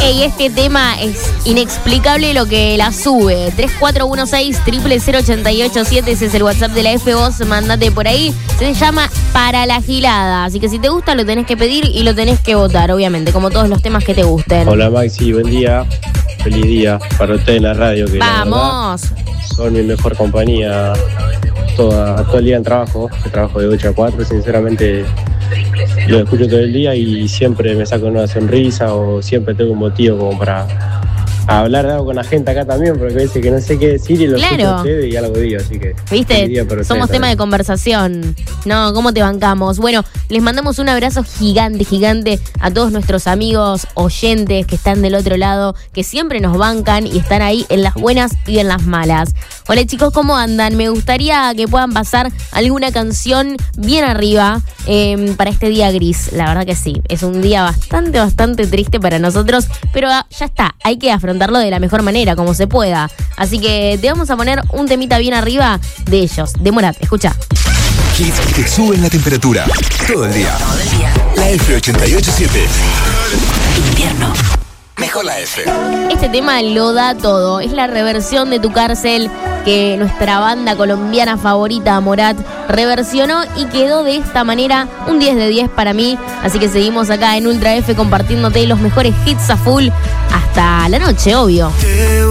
Ey, este tema es inexplicable lo que la sube. 3416-000887, ese es el WhatsApp de la F. Vos mandate por ahí. Se llama Para la Gilada. Así que si te gusta lo tenés que pedir y lo tenés que votar, obviamente, como todos los temas que te gusten. Hola Maxi, buen día. Feliz día para usted en la radio. Que ¡vamos! Son mi mejor compañía todo el día en trabajo. Que trabajo de 8 a 4, sinceramente lo escucho todo el día y siempre me saco una sonrisa o siempre tengo un motivo como para hablar de algo con la gente acá también, porque a veces que no sé qué decir y lo escucho a ustedes y algo digo, así que... ¿Viste? Somos tema de conversación. No, ¿cómo te bancamos? Bueno, les mandamos un abrazo gigante, gigante a todos nuestros amigos oyentes que están del otro lado, que siempre nos bancan y están ahí en las buenas y en las malas. Hola chicos, ¿cómo andan? Me gustaría que puedan pasar alguna canción bien arriba para este día gris. La verdad que sí, es un día bastante triste para nosotros, pero ya está, hay que afrontarlo de la mejor manera, como se pueda. Así que te vamos a poner un temita bien arriba de ellos, de Morat. Escucha. Hits que suben la temperatura todo el día. La F887. Invierno. Mejor la F. Este tema lo da todo. Es la reversión de Tu Cárcel que nuestra banda colombiana favorita, Morat, reversionó y quedó de esta manera un 10 de 10 para mí. Así que seguimos acá en Ultra F compartiéndote los mejores hits a full hasta la noche, obvio.